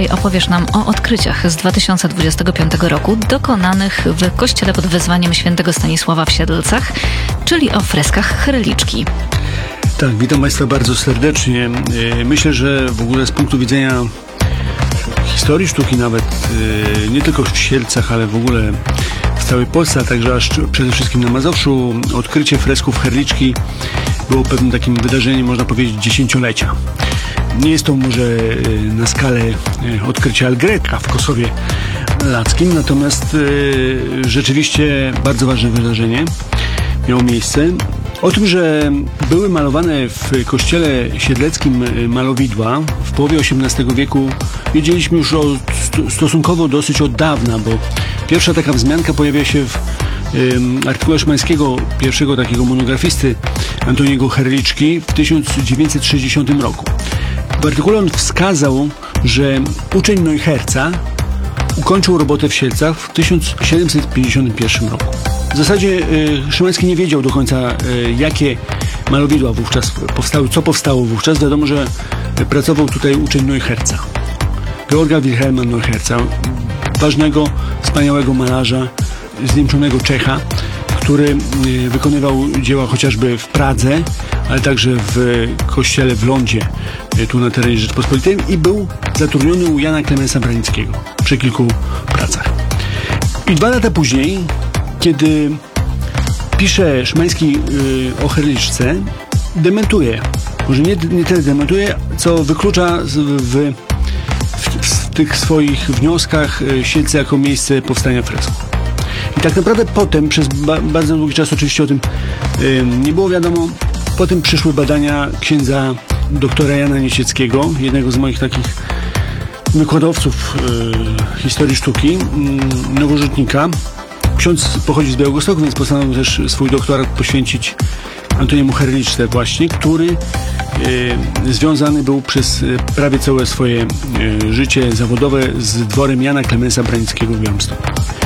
Dzisiaj opowiesz nam o odkryciach z 2025 roku dokonanych w kościele pod wezwaniem świętego Stanisława w Siedlcach, czyli o freskach Chrliczki. Tak, witam Państwa bardzo serdecznie. Myślę, że w ogóle z punktu widzenia historii sztuki nawet, nie tylko w Siedlcach, ale w ogóle w całej Polsce, a także aż przede wszystkim na Mazowszu, odkrycie fresków Chrliczki było pewnym takim wydarzeniem, można powiedzieć, dziesięciolecia. Nie jest to może na skalę odkrycia El Greca w Kosowie Lackim, natomiast rzeczywiście bardzo ważne wydarzenie miało miejsce. O tym, że były malowane w kościele siedleckim malowidła w połowie XVIII wieku, wiedzieliśmy już stosunkowo dosyć od dawna, bo pierwsza taka wzmianka pojawia się w artykule Szymańskiego, pierwszego takiego monografisty Antoniego Chrliczki w 1960 roku. W artykule on wskazał, że uczeń Neucherza ukończył robotę w Siedlcach w 1751 roku. W zasadzie Szymański nie wiedział do końca, jakie malowidła wówczas powstały, co powstało wówczas. Wiadomo, że pracował tutaj uczeń Neucherza, Georga Wilhelma Neucherza, ważnego, wspaniałego malarza, zniemczonego Czecha, który wykonywał dzieła chociażby w Pradze, ale także w kościele w Lądzie, tu na terenie Rzeczpospolitej, i był zatrudniony u Jana Klemensa Branickiego przy kilku pracach. I 2 lata później, kiedy pisze Szymański o Chrliczce, dementuje. Może nie tyle dementuje, co wyklucza w tych swoich wnioskach Siedlce jako miejsce powstania fresków. I tak naprawdę potem, przez bardzo długi czas oczywiście o tym nie było wiadomo, potem przyszły badania księdza doktora Jana Niecieckiego, jednego z moich takich wykładowców historii sztuki, nowożytnika. Ksiądz pochodzi z Białegostoku, więc postanowił też swój doktorat poświęcić Antoniemu Chrliczce właśnie, który związany był przez prawie całe swoje życie zawodowe z dworem Jana Klemensa Branickiego w Białymstoku.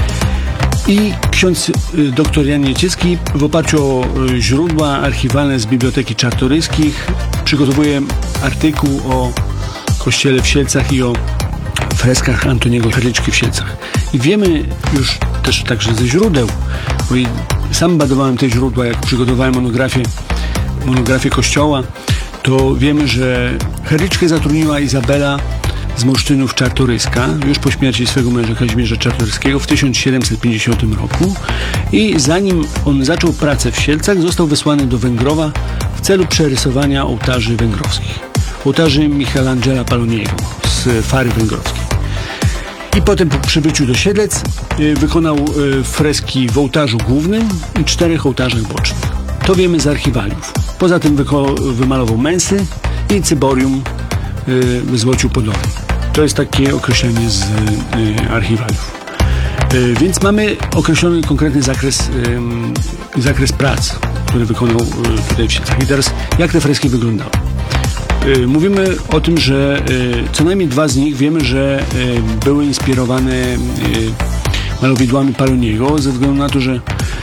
I ksiądz dr Jan Nieciecki w oparciu o źródła archiwalne z Biblioteki Czartoryskich przygotowuje artykuł o kościele w Siedlcach i o freskach Antoniego Chrliczki w Siedlcach. I wiemy już też także ze źródeł, bo i sam badowałem te źródła, jak przygotowałem monografię kościoła, to wiemy, że Chrliczkę zatrudniła Izabela z Moszczynów Czartoryska, już po śmierci swego męża Kazimierza Czartoryskiego w 1750 roku, i zanim on zaczął pracę w Siedlcach, został wysłany do Węgrowa w celu przerysowania ołtarzy węgrowskich. Ołtarzy Michelangela Poloniego z Fary Węgrowskiej. I potem po przybyciu do Siedlec wykonał freski w ołtarzu głównym i 4 ołtarzach bocznych. To wiemy z archiwaliów. Poza tym wymalował mensy i cyborium w Złociu Podolej. To jest takie określenie z archiwaliów. Więc mamy określony konkretny zakres prac, który wykonał tutaj w Siedlcach. I teraz jak te freski wyglądały? Mówimy o tym, że co najmniej 2 z nich wiemy, że były inspirowane malowidłami Poloniego, ze względu na to, że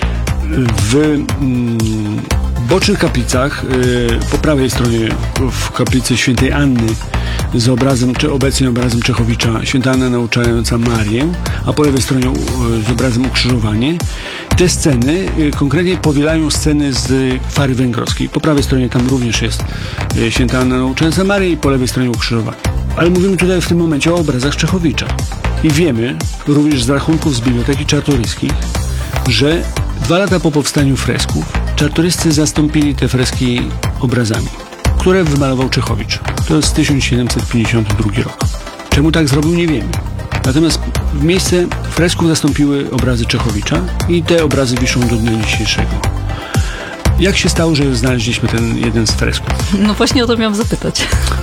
w bocznych kaplicach, po prawej stronie w kaplicy świętej Anny z obrazem, czy obecnie obrazem Czechowicza, święta Anna nauczająca Marię, a po lewej stronie z obrazem Ukrzyżowanie, te sceny konkretnie powielają sceny z Fary Węgrowskiej. Po prawej stronie tam również jest święta Anna nauczająca Marię i po lewej stronie Ukrzyżowanie. Ale mówimy tutaj w tym momencie o obrazach Czechowicza. I wiemy również z rachunków z Biblioteki Czartoryskich, że 2 lata po powstaniu fresków czartoryscy zastąpili te freski obrazami, które wymalował Czechowicz. To jest 1752 rok. Czemu tak zrobił, nie wiemy. Natomiast w miejsce fresków zastąpiły obrazy Czechowicza i te obrazy wiszą do dnia dzisiejszego. Jak się stało, że znaleźliśmy ten jeden z fresków? No właśnie o to miałam zapytać.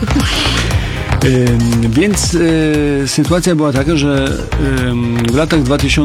Więc sytuacja była taka, że w latach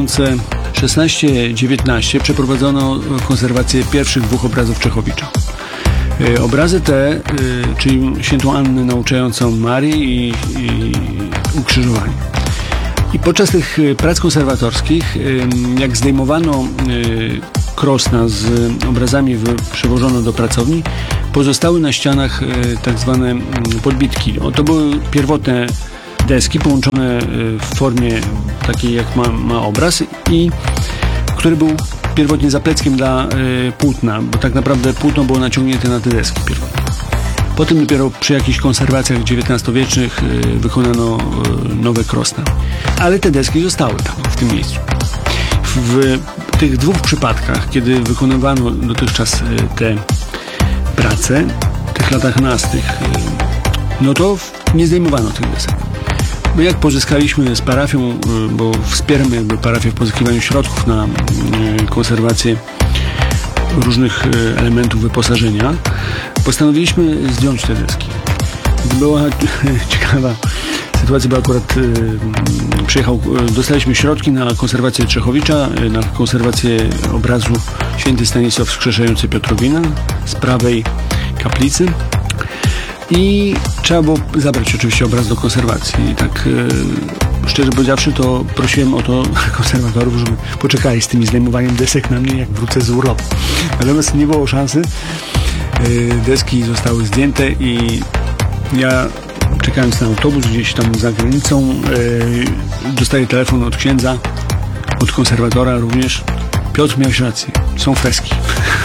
2016-19 przeprowadzono konserwację pierwszych 2 obrazów Czechowicza. Obrazy te, czyli świętą Annę nauczającą Marii i Ukrzyżowanie. I podczas tych prac konserwatorskich, jak zdejmowano krosna z obrazami przewożono do pracowni, pozostały na ścianach tak zwane podbitki. To były pierwotne deski połączone w formie takiej, jak ma obraz, i który był pierwotnie zapleckiem dla płótna, bo tak naprawdę płótno było naciągnięte na te deski pierwotnie. Potem dopiero przy jakichś konserwacjach XIX-wiecznych wykonano nowe krosna. Ale te deski zostały tam, w tym miejscu. W tych dwóch przypadkach, kiedy wykonywano dotychczas te prace, w tych latach nastych, no to nie zdejmowano tych desek. My jak pozyskaliśmy z parafią, bo wspieramy jakby parafię w pozyskiwaniu środków na konserwację różnych elementów wyposażenia, postanowiliśmy zdjąć te deski. Była ciekawa sytuacja, bo akurat dostaliśmy środki na konserwację Czechowicza, na konserwację obrazu Święty Stanisław wskrzeszający Piotrowina z prawej kaplicy. I trzeba było zabrać oczywiście obraz do konserwacji. I tak szczerze powiedziawszy, to prosiłem o to konserwatorów, żeby poczekali z tymi zdejmowaniem desek na mnie, jak wrócę z urlopu. Natomiast nie było szansy. Deski zostały zdjęte i ja, czekając na autobus gdzieś tam za granicą, dostaję telefon od księdza, od konserwatora również. Piotr, miałeś rację, są freski.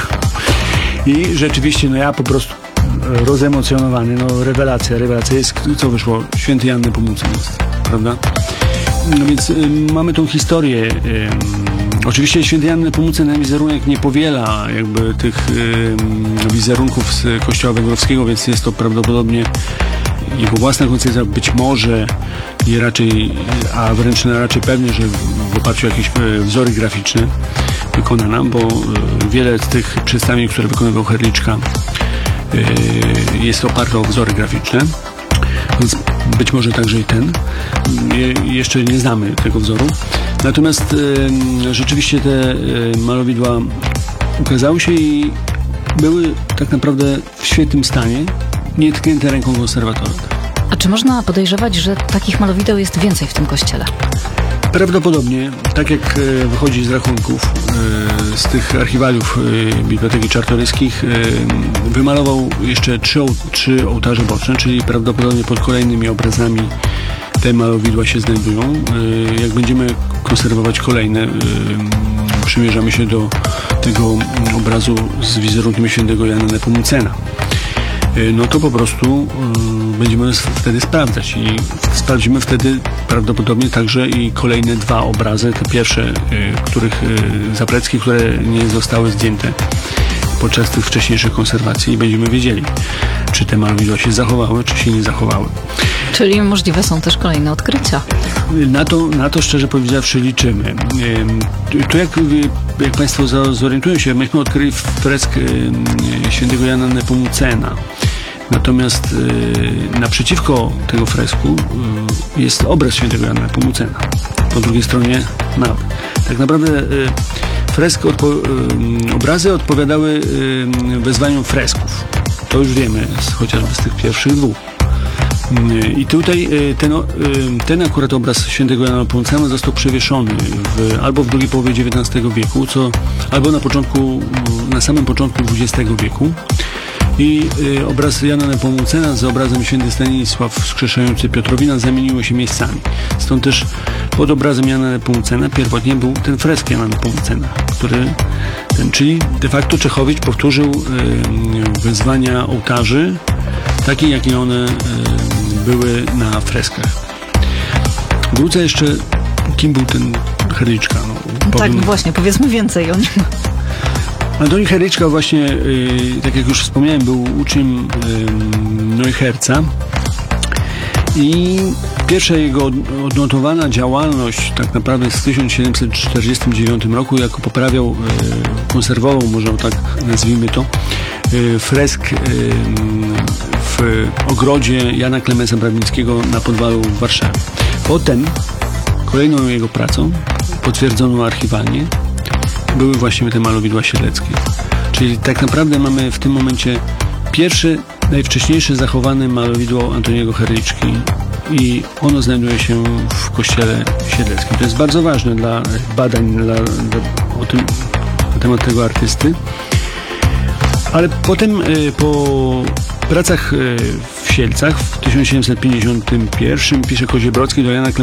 I rzeczywiście, ja po prostu rozemocjonowany, rewelacja jest, co wyszło, Święty Jan Nepomucen jest, prawda? No więc mamy tą historię. Oczywiście Święty Jan Nepomucen wizerunek nie powiela jakby tych wizerunków z kościoła węgrowskiego, więc jest to prawdopodobnie jego własna koncepcja, być może i raczej, a wręcz raczej pewnie, że w oparciu o jakieś wzory graficzne wykonana, bo wiele z tych przedstawień, które wykonywał Herliczka, jest oparte o wzory graficzne, więc być może także i ten. Jeszcze nie znamy tego wzoru. Natomiast rzeczywiście te malowidła ukazały się i były tak naprawdę w świetnym stanie, nietknięte ręką konserwatora. A czy można podejrzewać, że takich malowideł jest więcej w tym kościele? Prawdopodobnie, tak jak wychodzi z rachunków z tych archiwaliów Biblioteki Czartoryskich, wymalował jeszcze trzy ołtarze boczne, czyli prawdopodobnie pod kolejnymi obrazami te malowidła się znajdują. Jak będziemy konserwować kolejne, przymierzamy się do tego obrazu z wizerunkiem Świętego Jana Nepomucena. No to po prostu będziemy wtedy sprawdzać i sprawdzimy wtedy prawdopodobnie także i kolejne dwa obrazy, te pierwsze, zaplecki, które nie zostały zdjęte podczas tych wcześniejszych konserwacji, i będziemy wiedzieli, czy te malowidła się zachowały, czy się nie zachowały. Czyli możliwe są też kolejne odkrycia. Na to szczerze powiedziawszy liczymy. Tu jak Państwo zorientują się, myśmy odkryli fresk Świętego Jana Nepomucena. Natomiast naprzeciwko tego fresku jest obraz Świętego Jana Nepomucena. Po drugiej stronie mapy. Tak naprawdę obrazy odpowiadały wezwaniom fresków. To już wiemy, chociażby z tych pierwszych dwóch. I tutaj ten akurat obraz Świętego Jana Nepomucena został przewieszony albo w drugiej połowie XIX wieku, albo na samym początku XX wieku. I obraz Jana Nepomucena z obrazem Święty Stanisław wskrzeszający Piotrowina zamieniły się miejscami. Stąd też pod obrazem Jana Nepomucena pierwotnie był ten fresk Jana Nepomucena, czyli de facto Czechowicz powtórzył wezwania ołtarzy, takie jakie one były na freskach. Wrócę jeszcze, kim był ten Herliczka. Tak, właśnie, powiedzmy więcej o nim. Antoni Herliczka właśnie, tak jak już wspomniałem, był uczniem Neucherza i pierwsza jego odnotowana działalność tak naprawdę jest w 1749 roku, jako konserwował, może tak nazwijmy to, fresk w ogrodzie Jana Klemensa Brawnickiego na Podwalu w Warszawie. Potem kolejną jego pracą, potwierdzoną archiwalnie, były właśnie te malowidła siedleckie. Czyli tak naprawdę mamy w tym momencie pierwsze, najwcześniejsze zachowane malowidło Antoniego Herliczki i ono znajduje się w kościele siedleckim. To jest bardzo ważne dla badań na temat tego artysty. Ale potem po pracach w Sielcach. W 1751 pisze Koziebrodzki do Jana